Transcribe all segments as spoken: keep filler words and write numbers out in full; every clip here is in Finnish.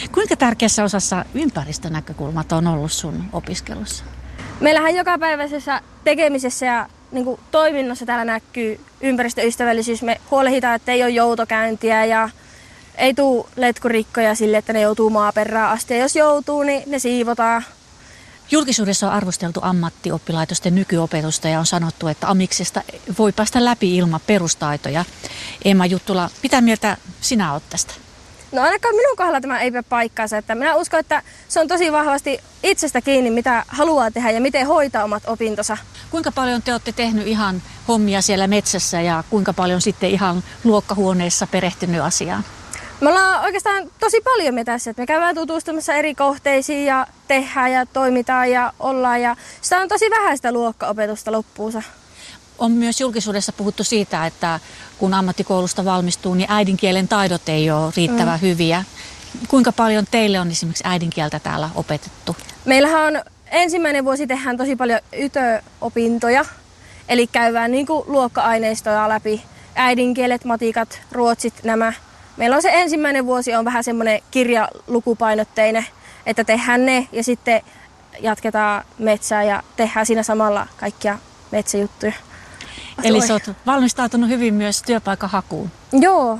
Kuinka tärkeässä osassa ympäristönäkökulmat on ollut sun opiskelussa? Meillähän jokapäiväisessä tekemisessä ja niin kuin toiminnassa täällä näkyy ympäristöystävällisyys. Me huolehditaan, että ei ole joutokäyntiä ja ei tule letkurikkoja sille, että ne joutuu maaperään asti. Ja jos joutuu, niin ne siivotaan. Julkisuudessa on arvosteltu ammattioppilaitosten nykyopetusta ja on sanottu, että amiksesta voi päästä läpi ilman perustaitoja. Emma Juttula, mitä mieltä sinä olet tästä? No ainakaan minun kohdalla tämä ei pidä paikkaansa. Että minä uskon, että se on tosi vahvasti itsestä kiinni, mitä haluaa tehdä ja miten hoitaa omat opintonsa. Kuinka paljon te olette tehnyt ihan hommia siellä metsässä ja kuinka paljon sitten ihan luokkahuoneessa perehtynyt asiaan? Me ollaan oikeastaan tosi paljon metässä. Me käydään tutustumassa eri kohteisiin ja tehdään ja toimitaan ja ollaan. Ja sitä on tosi vähän sitä luokkaopetusta loppuunsa. On myös julkisuudessa puhuttu siitä, että kun ammattikoulusta valmistuu, niin äidinkielen taidot ei ole riittävän mm. hyviä. Kuinka paljon teille on esimerkiksi äidinkieltä täällä opetettu? Meillähän on ensimmäinen vuosi tehdään tosi paljon ytöopintoja. Eli käydään niin kuin luokka-aineistoja läpi. Äidinkielet, matikat, ruotsit, nämä. Meillä on se ensimmäinen vuosi on vähän semmoinen kirjalukupainotteinen, että tehdään ne ja sitten jatketaan metsää ja tehdään siinä samalla kaikkia metsäjuttuja. Eli sä oot valmistautunut hyvin myös työpaikan hakuun. Joo.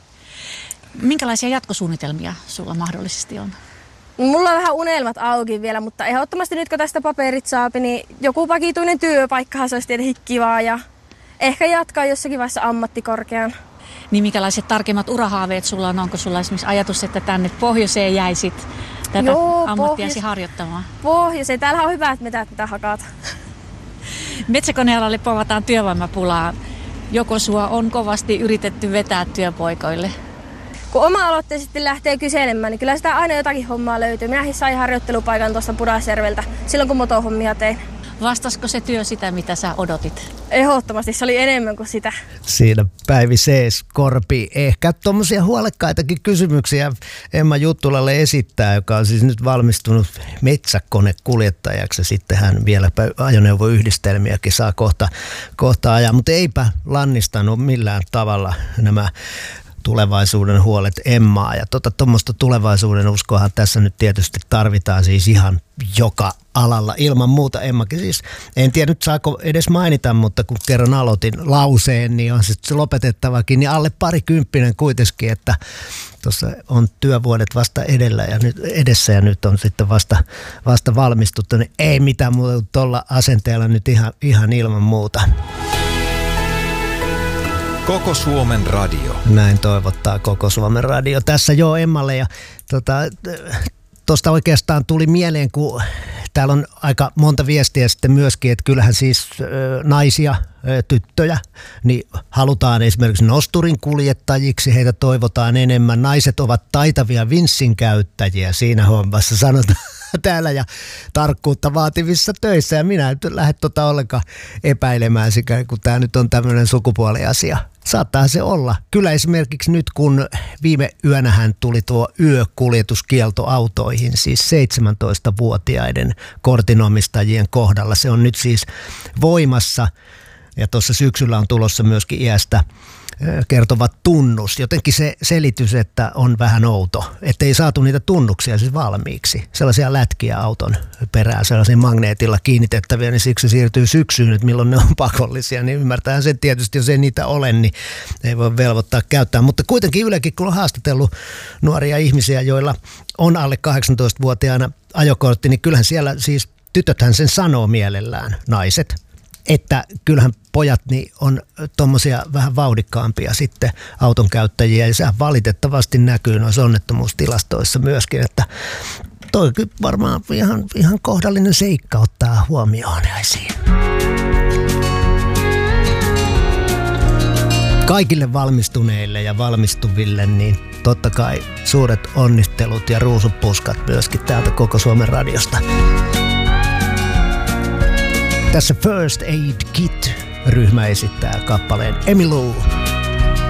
Minkälaisia jatkosuunnitelmia sulla mahdollisesti on? Mulla on vähän unelmat auki vielä, mutta ehdottomasti nyt kun tästä paperit saapi, niin joku vakituinen työpaikkahan se olisi tietenkin kivaa ja ehkä jatkaa jossakin vaiheessa ammattikorkean. Niin minkälaiset tarkemmat urahaaveet sulla on? Onko sulla esimerkiksi ajatus, että tänne pohjoiseen jäisit tätä Joo, ammattiasi pohjois- harjoittamaan? Pohjoiseen. Täällähän on hyvät metät, mitä hakata. Metsäkonealalle povataan työvoimapulaa. Joko sua on kovasti yritetty vetää työpoikoille? Kun oma-aloitteisesti lähtee kyselemään, niin kyllä sitä aina jotakin hommaa löytyy. Minäkin sain harjoittelupaikan tuosta Pudasjärveltä silloin, kun motohommia tein. Vastasko se työ sitä, mitä sä odotit? Ehdottomasti, se oli enemmän kuin sitä. Siinä Päivi Sees-Korpi ehkä tuommoisia huolekkaitakin kysymyksiä Emma Juttulalle esittää, joka on siis nyt valmistunut metsäkonekuljettajaksi. Sitten hän vielä ajoneuvoyhdistelmiäkin saa kohta, kohta ajaa, mutta eipä lannistanut millään tavalla nämä tulevaisuuden huolet Emmaa. Ja tuommoista tota, tulevaisuuden uskoahan tässä nyt tietysti tarvitaan siis ihan joka alalla. Ilman muuta Emmakin siis, en tiedä nyt saako edes mainita, mutta kun kerran aloitin lauseen, niin on se lopetettavakin, niin alle parikymppinen kuitenkin, että tuossa on työvuodet vasta edellä ja nyt edessä ja nyt on sitten vasta, vasta valmistuttu, niin ei mitään muuta tuolla asenteella nyt ihan, ihan ilman muuta. Koko Suomen radio. Näin toivottaa Koko Suomen radio. Tässä jo Emmalle ja tota, tuosta oikeastaan tuli mieleen, kun täällä on aika monta viestiä sitten myöskin, että kyllähän siis ö, naisia, ö, tyttöjä, niin halutaan esimerkiksi nosturin kuljettajiksi, heitä toivotaan enemmän. Naiset ovat taitavia vinssin käyttäjiä siinä hommassa, sanotaan täällä ja tarkkuutta vaativissa töissä. Ja minä en lähde tota ollenkaan epäilemään sitä, kun tämä nyt on tämmöinen sukupuoliasia. Saattaa se olla. Kyllä esimerkiksi nyt, kun viime yönähän tuli tuo yökuljetuskielto autoihin, siis seitsemäntoistavuotiaiden kortinomistajien kohdalla. Se on nyt siis voimassa ja tuossa syksyllä on tulossa myöskin iästä kertova tunnus. Jotenkin se selitys, että on vähän outo, että ei saatu niitä tunnuksia siis valmiiksi. Sellaisia lätkiä auton perään, sellaisia magneetilla kiinnitettäviä, niin siksi se siirtyy syksyyn, että milloin ne on pakollisia. Niin ymmärtää sen tietysti, jos ei niitä ole, niin ei voi velvoittaa käyttää. Mutta kuitenkin Ylekin, kun on haastatellut nuoria ihmisiä, joilla on alle kahdeksantoistavuotiaana ajokortti, niin kyllähän siellä siis tytöthän sen sanoo mielellään, naiset, että kyllähän pojat niin on tommosia vähän vauhdikkaampia sitten auton käyttäjiä ja se valitettavasti näkyy noissa onnettomuustilastoissa myöskin, että toi varmaan ihan, ihan kohdallinen seikka ottaa huomioon esiin. Kaikille valmistuneille ja valmistuville niin totta kai suuret onnittelut ja ruusupuskat myöskin täältä Koko Suomen radiosta. Tässä First Aid Kit -ryhmä esittää kappaleen Emmylou.